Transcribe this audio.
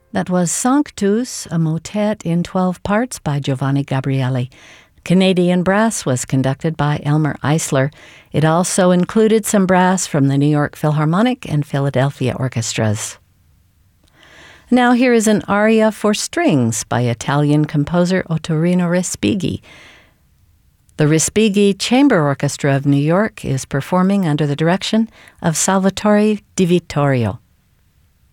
That was Sanctus, a motet in 12 parts by Giovanni Gabrieli. Canadian brass was conducted by Elmer Eisler. It also included some brass from the New York Philharmonic and Philadelphia orchestras. Now here is an aria for strings by Italian composer Ottorino Respighi. The Respighi Chamber Orchestra of New York is performing under the direction of Salvatore Di Vittorio.